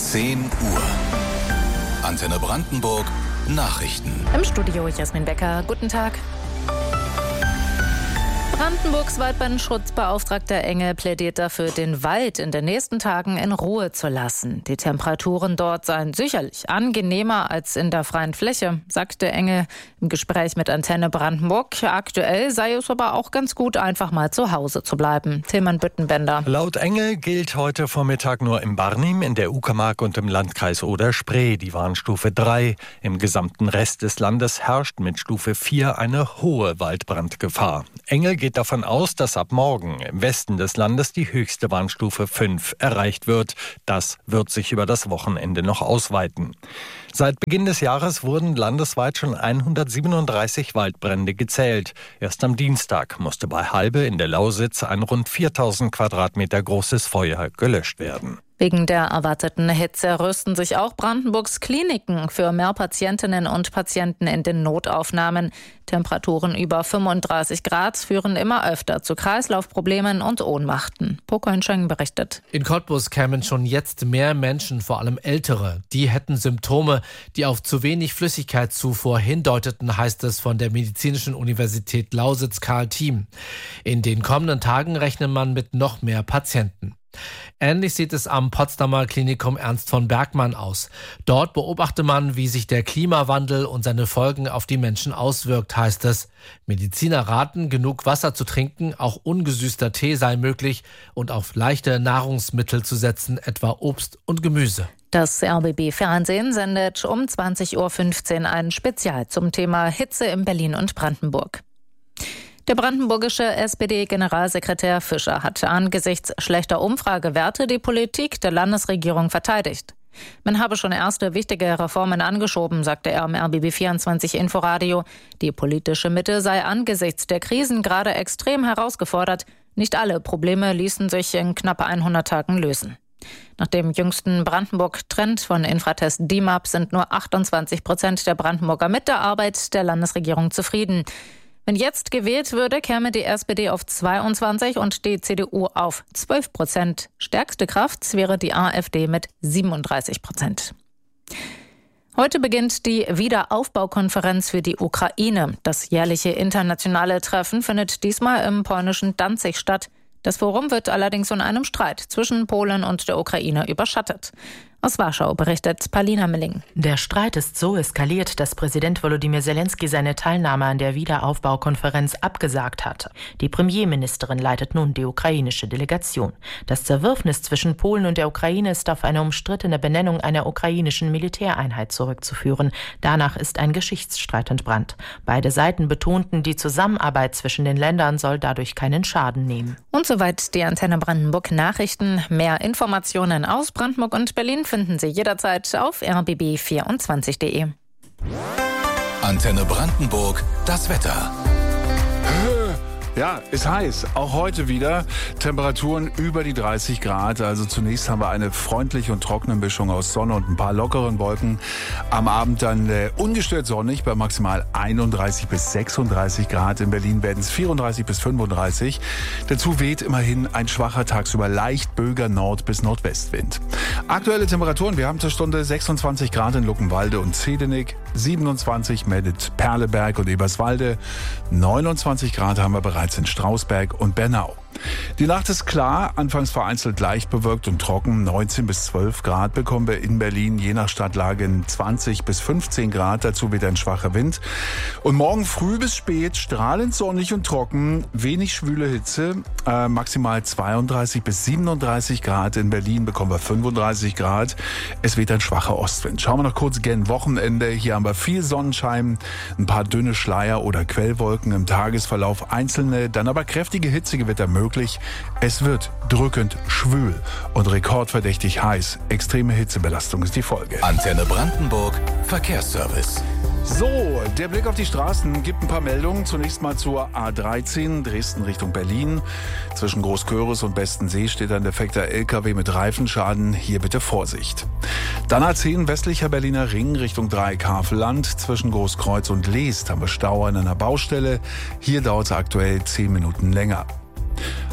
10 Uhr. Antenne Brandenburg Nachrichten. Im Studio Jasmin Becker. Guten Tag. Brandenburgs Waldbrandschutzbeauftragter Engel plädiert dafür, den Wald in den nächsten Tagen in Ruhe zu lassen. Die Temperaturen dort seien sicherlich angenehmer als in der freien Fläche, sagte Engel im Gespräch mit Antenne Brandenburg. Aktuell sei es aber auch ganz gut, einfach mal zu Hause zu bleiben. Tilman Büttenbender. Laut Engel gilt heute Vormittag nur in Barnim, in der Uckermark und im Landkreis Oder-Spree die Warnstufe 3. Im gesamten Rest des Landes herrscht mit Stufe 4 eine hohe Waldbrandgefahr. Engel geht davon aus, dass ab morgen im Westen des Landes die höchste Warnstufe 5 erreicht wird. Das wird sich über das Wochenende noch ausweiten. Seit Beginn des Jahres wurden landesweit schon 137 Waldbrände gezählt. Erst am Dienstag musste bei Halbe in der Lausitz ein rund 4000 Quadratmeter großes Feuer gelöscht werden. Wegen der erwarteten Hitze rüsten sich auch Brandenburgs Kliniken für mehr Patientinnen und Patienten in den Notaufnahmen. Temperaturen über 35 Grad führen immer öfter zu Kreislaufproblemen und Ohnmachten. Pokoinscheng berichtet. In Cottbus kämen schon jetzt mehr Menschen, vor allem Ältere. Die hätten Symptome, die auf zu wenig Flüssigkeitszufuhr hindeuteten, heißt es von der Medizinischen Universität Lausitz Karl Thiem. In den kommenden Tagen rechnet man mit noch mehr Patienten. Ähnlich sieht es am Potsdamer Klinikum Ernst von Bergmann aus. Dort beobachte man, wie sich der Klimawandel und seine Folgen auf die Menschen auswirkt, heißt es. Mediziner raten, genug Wasser zu trinken, auch ungesüßter Tee sei möglich und auf leichte Nahrungsmittel zu setzen, etwa Obst und Gemüse. Das RBB-Fernsehen sendet um 20.15 Uhr ein Spezial zum Thema Hitze in Berlin und Brandenburg. Der brandenburgische SPD-Generalsekretär Fischer hat angesichts schlechter Umfragewerte die Politik der Landesregierung verteidigt. Man habe schon erste wichtige Reformen angeschoben, sagte er im RBB24 Inforadio. Die politische Mitte sei angesichts der Krisen gerade extrem herausgefordert. Nicht alle Probleme ließen sich in knapp 100 Tagen lösen. Nach dem jüngsten Brandenburg-Trend von Infratest DIMAP sind nur 28% der Brandenburger mit der Arbeit der Landesregierung zufrieden. Wenn jetzt gewählt würde, käme die SPD auf 22 und die CDU auf 12%. Stärkste Kraft wäre die AfD mit 37%. Heute beginnt die Wiederaufbaukonferenz für die Ukraine. Das jährliche internationale Treffen findet diesmal im polnischen Danzig statt. Das Forum wird allerdings von einem Streit zwischen Polen und der Ukraine überschattet. Aus Warschau berichtet Paulina Milling. Der Streit ist so eskaliert, dass Präsident Volodymyr Zelensky seine Teilnahme an der Wiederaufbaukonferenz abgesagt hat. Die Premierministerin leitet nun die ukrainische Delegation. Das Zerwürfnis zwischen Polen und der Ukraine ist auf eine umstrittene Benennung einer ukrainischen Militäreinheit zurückzuführen. Danach ist ein Geschichtsstreit entbrannt. Beide Seiten betonten, die Zusammenarbeit zwischen den Ländern soll dadurch keinen Schaden nehmen. Und soweit die Antenne Brandenburg Nachrichten. Mehr Informationen aus Brandenburg und Berlin finden Sie jederzeit auf rbb24.de. Antenne Brandenburg, das Wetter. Ja, ist heiß. Auch heute wieder Temperaturen über die 30 Grad. Also zunächst haben wir eine freundliche und trockene Mischung aus Sonne und ein paar lockeren Wolken. Am Abend dann ungestört sonnig bei maximal 31 bis 36 Grad. In Berlin werden es 34 bis 35. Dazu weht immerhin ein schwacher, tagsüber leicht böiger Nord- bis Nordwestwind. Aktuelle Temperaturen, wir haben zur Stunde 26 Grad in Luckenwalde und Zedenik, 27 mit Perleberg und Eberswalde, 29 Grad haben wir bereits in Strausberg und Bernau. Die Nacht ist klar, anfangs vereinzelt leicht bewölkt und trocken. 19 bis 12 Grad bekommen wir in Berlin, je nach Stadtlage 20 bis 15 Grad. Dazu wieder ein schwacher Wind. Und morgen früh bis spät strahlend sonnig und trocken, wenig schwüle Hitze, maximal 32 bis 37 Grad. In Berlin bekommen wir 35 Grad. Es weht ein schwacher Ostwind. Schauen wir noch kurz gen Wochenende. Hier haben wir viel Sonnenschein, ein paar dünne Schleier oder Quellwolken im Tagesverlauf. Einzelne, dann aber kräftige Hitzegewitter möglich. Es wird drückend schwül und rekordverdächtig heiß. Extreme Hitzebelastung ist die Folge. Antenne Brandenburg, Verkehrsservice. So, der Blick auf die Straßen gibt ein paar Meldungen. Zunächst mal zur A13, Dresden Richtung Berlin. Zwischen Großköris und Bestensee steht ein defekter LKW mit Reifenschaden. Hier bitte Vorsicht. Dann A10, westlicher Berliner Ring Richtung Dreieck-Havelland. Zwischen Großkreuz und Leest haben wir Stau an einer Baustelle. Hier dauert es aktuell 10 Minuten länger.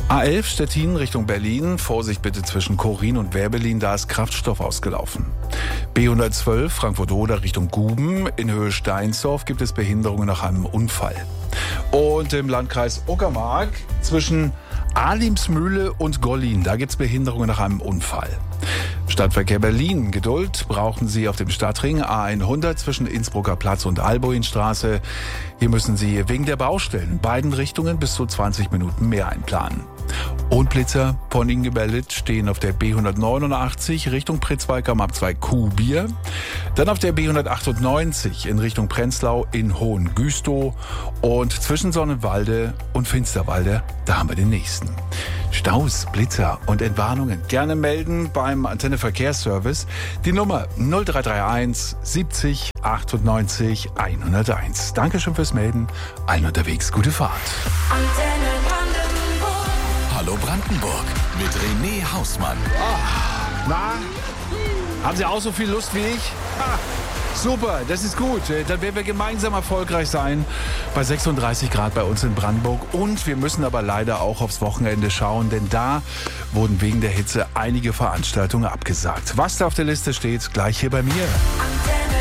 A11 Stettin Richtung Berlin. Vorsicht bitte zwischen Chorin und Werbelin, da ist Kraftstoff ausgelaufen. B112 Frankfurt-Oder Richtung Guben. In Höhe Steinsdorf gibt es Behinderungen nach einem Unfall. Und im Landkreis Uckermark zwischen Alimsmühle und Gollin, da gibt es Behinderungen nach einem Unfall. Stadtverkehr Berlin. Geduld brauchen Sie auf dem Stadtring A100 zwischen Innsbrucker Platz und Alboinstraße. Hier müssen Sie wegen der Baustellen in beiden Richtungen bis zu 20 Minuten mehr einplanen. Und Blitzer von Ihnen gemeldet stehen auf der B189 Richtung Pritzwalk am Abzweig Kuhbier. Dann auf der B198 in Richtung Prenzlau in Hohengüstow. Und zwischen Sonnenwalde und Finsterwalde, da haben wir den nächsten. Staus, Blitzer und Entwarnungen gerne melden beim Antenne Verkehrsservice. Die Nummer 0331 70 98 101. Dankeschön fürs Melden. Allen unterwegs gute Fahrt. Antenne Brandenburg. Hallo Brandenburg mit René Hausmann. Na, haben Sie auch so viel Lust wie ich? Super, das ist gut. Dann werden wir gemeinsam erfolgreich sein bei 36 Grad bei uns in Brandenburg. Und wir müssen aber leider auch aufs Wochenende schauen, denn da wurden wegen der Hitze einige Veranstaltungen abgesagt. Was da auf der Liste steht, gleich hier bei mir.